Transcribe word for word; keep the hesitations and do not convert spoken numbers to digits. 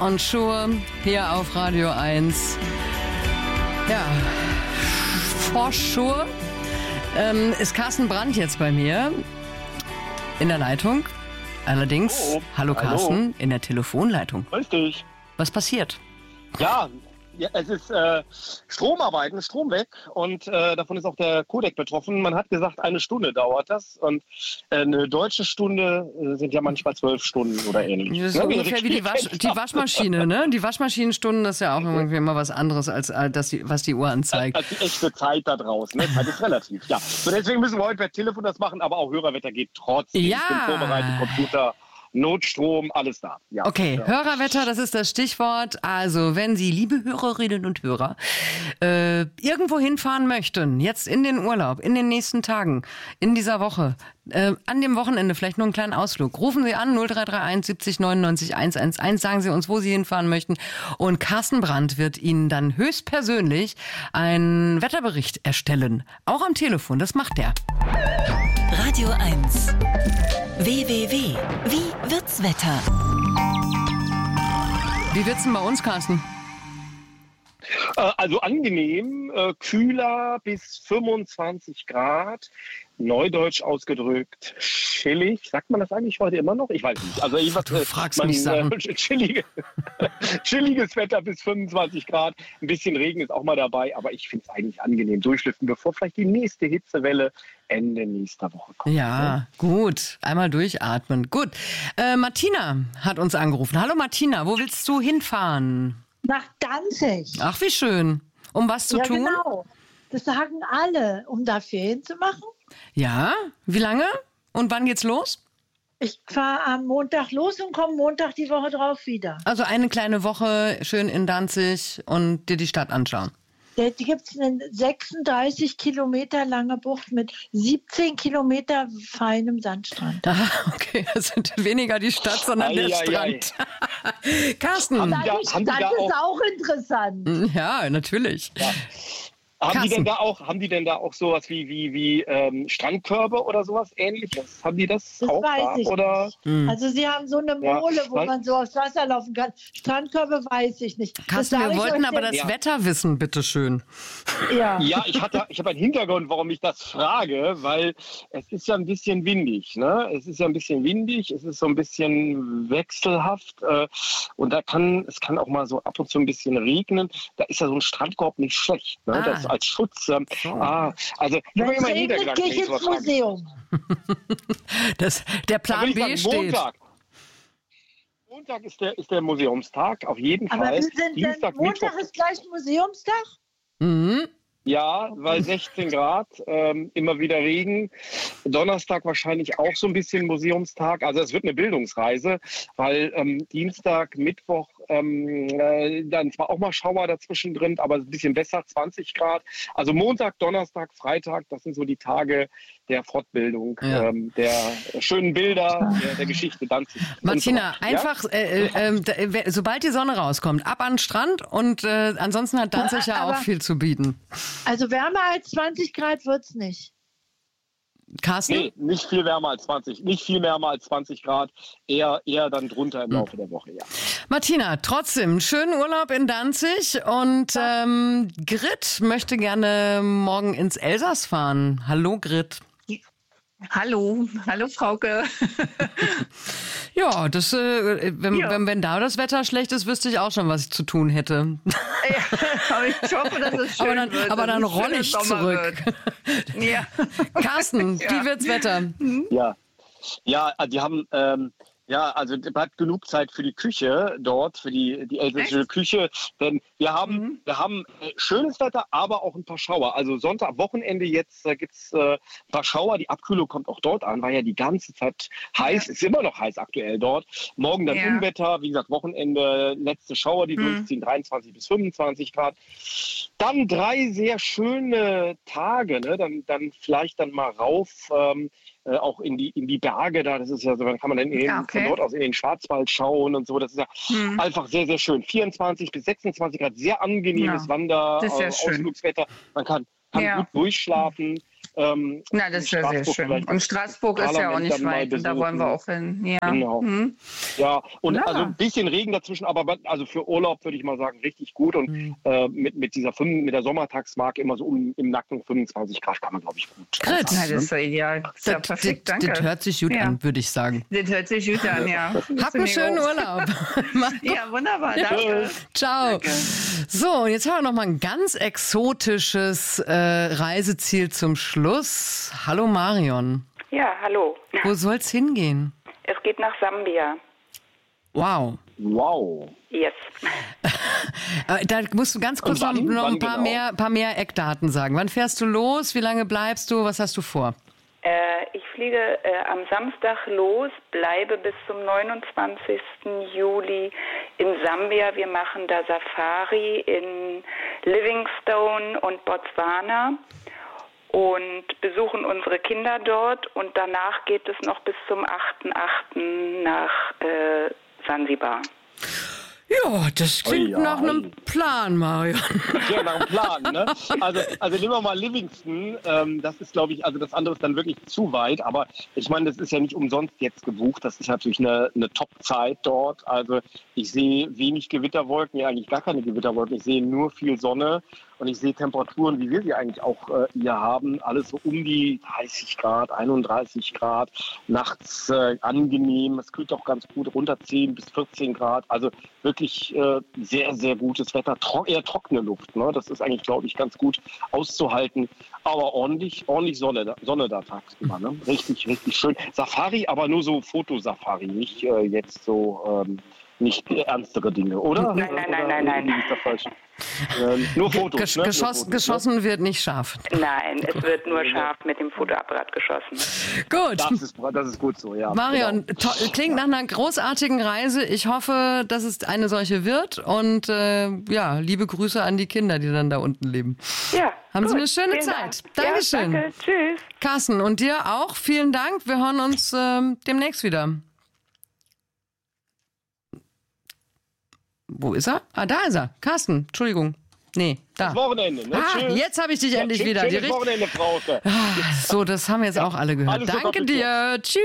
und Schur hier auf Radio eins. Ja, vor Schur ähm, ist Carsten Brandt jetzt bei mir in der Leitung. Allerdings, oh, hallo Carsten, hallo. in der Telefonleitung. Grüß dich. Was passiert? Ja, ja es ist äh, Stromarbeiten, Strom weg und äh, davon ist auch der Codec betroffen. Man hat gesagt, eine Stunde dauert das und äh, eine deutsche Stunde äh, sind ja manchmal zwölf Stunden oder ähnlich. Das ist so ungefähr wie die, Wasch, die Waschmaschine, ne? Die Waschmaschinenstunden, das ist ja auch irgendwie immer was anderes, als, als das, was die Uhr anzeigt. Als die echte Zeit da draußen, ne? Zeit ist relativ, ja. So, deswegen müssen wir heute per Telefon das machen, aber auch Hörerwetter geht trotzdem. Ja. Ich bin vorbereitet, Computer, Notstrom, alles da. Ja. Okay, ja. Hörerwetter, das ist das Stichwort. Also, wenn Sie, liebe Hörerinnen und Hörer, äh, irgendwo hinfahren möchten, jetzt in den Urlaub, in den nächsten Tagen, in dieser Woche, äh, an dem Wochenende vielleicht nur einen kleinen Ausflug, rufen Sie an null drei drei eins siebzig neunundneunzig hundertelf, sagen Sie uns, wo Sie hinfahren möchten und Carsten Brandt wird Ihnen dann höchstpersönlich einen Wetterbericht erstellen. Auch am Telefon, das macht er. Radio eins. W W W. Wie wird's Wetter? Wie wird's denn bei uns, Carsten? Also angenehm, äh, kühler bis fünfundzwanzig Grad, neudeutsch ausgedrückt, chillig. Sagt man das eigentlich heute immer noch? Ich weiß nicht. Also ich, was, du fragst man, mich Sachen. Äh, chillige, chilliges Wetter bis fünfundzwanzig Grad. Ein bisschen Regen ist auch mal dabei, aber ich finde es eigentlich angenehm durchlüften, bevor vielleicht die nächste Hitzewelle Ende nächster Woche kommt. Ja, ne? Gut. Einmal durchatmen. Gut. Äh, Martina hat uns angerufen. Hallo Martina, wo willst du hinfahren? Nach Danzig. Ach, wie schön. Um was zu ja, tun? Genau. Das sagen alle, um da Ferien zu machen. Ja, wie lange? Und wann geht's los? Ich fahre am Montag los und komme Montag die Woche drauf wieder. Also eine kleine Woche schön in Danzig und dir die Stadt anschauen. Da gibt es eine sechsunddreißig Kilometer lange Bucht mit siebzehn Kilometer feinem Sandstrand. Ah, okay, das sind weniger die Stadt, sondern Ei, der ei, Strand. Carsten. Haben Das, die da- ist, haben die das da ist auch- auch interessant. Ja, natürlich. Ja. Haben die Carsten. denn da auch, haben die denn da auch sowas wie, wie, wie ähm, Strandkörbe oder sowas Ähnliches? Haben die das, Das auch weiß da? ich Oder? nicht. Hm. Also sie haben so eine Ja, Mole, wo man- man so aufs Wasser laufen kann. Strandkörbe weiß ich nicht. Das Carsten, sag wir ich wollten euch aber denn- das Ja. Wetter wissen, bitteschön. Ja. Ja, ich hatte, ich habe einen Hintergrund, warum ich das frage, weil es ist ja ein bisschen windig, ne? Es ist ja ein bisschen windig, es ist so ein bisschen wechselhaft äh, und da kann, es kann auch mal so ab und zu ein bisschen regnen. Da ist ja so ein Strandkorb nicht schlecht, ne? Ah. Das als Schutz. Ähm, So. ah, also ich Wenn habe es immer einen regnet, Hintergedanken, gehe wenn ich ich sowas ins frage. Museum. Das, der Da Plan würde ich B sagen, steht. Montag. Montag ist der, ist der Museumstag, auf jeden Aber Fall. wir sind denn, Dienstag, Montag Mittwoch, ist gleich Museumstag? Mhm. ja, weil sechzehn Grad, ähm, immer wieder Regen. Donnerstag wahrscheinlich auch so ein bisschen Museumstag. Also es wird eine Bildungsreise, weil ähm, Dienstag, Mittwoch, ähm, äh, dann zwar auch mal Schauer dazwischen drin, aber ein bisschen besser, zwanzig Grad. Also Montag, Donnerstag, Freitag, das sind so die Tage der Fortbildung, Ja. ähm, der schönen Bilder, der, der Geschichte Danzig. Martina, und so weiter. einfach, äh, äh, äh, äh, sobald die Sonne rauskommt, ab an den Strand und äh, ansonsten hat Danzig ja Aber- auch viel zu bieten. Also wärmer als zwanzig Grad wird's nicht. Carsten? Nee, nicht viel wärmer als zwanzig, nicht viel wärmer als zwanzig Grad, eher, eher dann drunter im Laufe der Woche, ja. Martina, trotzdem, schönen Urlaub in Danzig und ähm, Grit möchte gerne morgen ins Elsass fahren. Hallo Grit. Hallo, hallo Frauke. Ja, das, äh, wenn, Ja. Wenn, wenn da das Wetter schlecht ist, wüsste ich auch schon, was ich zu tun hätte. Ja, aber ich hoffe, dass es schön Aber dann, wird. aber dass dann es roll schöner ich Sommer zurück. wird. Ja. Carsten, Ja. wie wird's Wetter? Ja, ja, die haben, ähm, ja, also es bleibt genug Zeit für die Küche dort, für die, die elsässische Küche, denn wir haben, Mhm. wir haben äh, schönes Wetter, aber auch ein paar Schauer. Also Sonntag, Wochenende jetzt äh, gibt es äh, ein paar Schauer, die Abkühlung kommt auch dort an, war ja die ganze Zeit heiß, ist immer noch heiß aktuell dort. Morgen dann Ja. Unwetter, wie gesagt, Wochenende, letzte Schauer, die Mhm. durchziehen, dreiundzwanzig bis fünfundzwanzig Grad. Dann drei sehr schöne Tage, ne? dann, dann vielleicht dann mal rauf, ähm, äh, auch in die, in die Berge da, das ist ja so, dann kann man dann in, Ja, okay. von dort aus in den Schwarzwald schauen und so, das ist ja Hm. einfach sehr, sehr schön. vierundzwanzig bis sechsundzwanzig Grad, sehr angenehmes Ja, Wander, das ist sehr äh, schön. Ausflugswetter, man kann, kann Ja. gut durchschlafen. Ähm, Na, das ist ja sehr schön. Und Straßburg ist ja auch nicht weit und da wollen wir auch hin. Ja, genau. hm. Ja, und Ja. also ein bisschen Regen dazwischen, aber also für Urlaub würde ich mal sagen, richtig gut. Und Mhm. äh, mit, mit dieser fünf, mit der Sommertagsmarke immer so um, im Nacken fünfundzwanzig Grad kann man, glaube ich, gut. Grit. aushalten, Na, das ist ne? ja ideal. Das ist ja Das, perfekt, das, danke. das hört sich gut Ja. an, würde ich sagen. Das hört sich gut an, ja. Habt einen schönen Urlaub. Mach- Ja, wunderbar, danke. Ciao. So, und jetzt haben wir noch mal ein ganz exotisches äh, Reiseziel zum Schluss. Hallo Marion. Ja, hallo. Wo soll's hingehen? Es geht nach Sambia. Wow. Wow. Yes. Äh, Da musst du ganz kurz Und wann? noch, noch ein Wann paar, genau? mehr, paar mehr Eckdaten sagen. Wann fährst du los? Wie lange bleibst du? Was hast du vor? Äh, ich fliege äh, am Samstag los, bleibe bis zum neunundzwanzigsten Juli in Sambia. Wir machen da Safari in Livingstone und Botswana und besuchen unsere Kinder dort. Und danach geht es noch bis zum achten achten nach äh, Sansibar. Ja, das klingt Oh ja, nach einem ei. Plan, Marion. Ja, nach dem Plan, ne? Also, also nehmen wir mal Livingston. Ähm, das ist, glaube ich, also das andere ist dann wirklich zu weit. Aber ich meine, das ist ja nicht umsonst jetzt gebucht. Das ist natürlich eine, eine Top-Zeit dort. Also ich sehe wenig Gewitterwolken, ja eigentlich gar keine Gewitterwolken. Ich sehe nur viel Sonne und ich sehe Temperaturen, wie wir sie eigentlich auch äh, hier haben. Alles so um die dreißig Grad, einunddreißig Grad. Nachts äh, angenehm. Es kühlt auch ganz gut runter, zehn bis vierzehn Grad. Also wirklich äh, sehr, sehr gutes Wetter. Tro eher trockene Luft. Ne? Das ist eigentlich, glaube ich, ganz gut auszuhalten. Aber ordentlich, ordentlich Sonne, da- Sonne da tagsüber. Ne? Richtig, richtig schön. Safari, aber nur so Fotosafari, nicht äh, jetzt so ähm, nicht ernstere Dinge, oder? Nein, nein, nein, Oder nein, nein. liege ich da falsch? Ähm, nur Fotos. Gesch ne? geschoss Nur Fotos, geschossen wird nicht scharf. Nein, es wird nur scharf mit dem Fotoapparat geschossen. Gut. Ne? Das ist, das ist gut so, ja. Marion, Genau. to- klingt nach einer großartigen Reise. Ich hoffe, dass es eine solche wird. Und äh, ja, liebe Grüße an die Kinder, die dann da unten leben. Ja. Haben Sie gut, eine schöne vielen Zeit. Dank. Dankeschön. Ja, danke. Tschüss. Carsten, und dir auch vielen Dank. Wir hören uns ähm, demnächst wieder. Wo ist er? Ah, da ist er. Carsten, Entschuldigung. Nee, da. Das Wochenende, ne? Ah, Tschüss. jetzt habe ich dich Ja, endlich schön- wieder. Die Schönes richt- Wochenende, Frauke. So, das haben jetzt auch alle gehört. Alles so Danke doppelt dir. Tschüss.